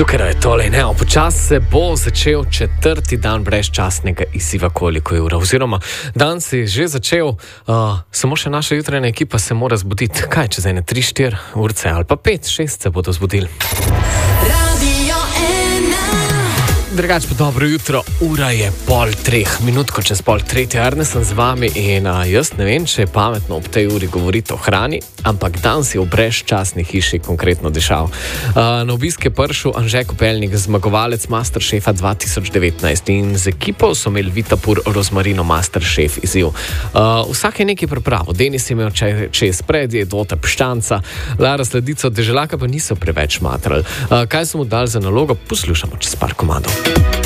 Zukaj je tole, ne, počasi se bo začel 4. dan brezčasnega izziva Koliko je ura, oziroma dan se je že začel, samo še naša jutranja ekipa se mora zbuditi, kaj čez ene 3-4 urce ali pa 5-6 se bodo zbudili. Drugač pa dobro jutro, ura je 2:30, minutko čez 2:30, Arne sem z vami in jaz ne vem, če je pametno ob tej uri govoriti o hrani, ampak dan si v brezčasni hiši konkretno dišal. Na obisk je prišel Anže Kopeljnik, zmagovalec Masterchefa 2019 in z ekipo so imeli Vitapur Rozmarino Masterchef izziv. Vsak je nekaj pripravil, Denis je imel čez predjed, Ota piščanca, Lara sledico, Deželaka pa niso preveč matrali. Kaj so mu dali za nalogo, poslušamo čez par komadov.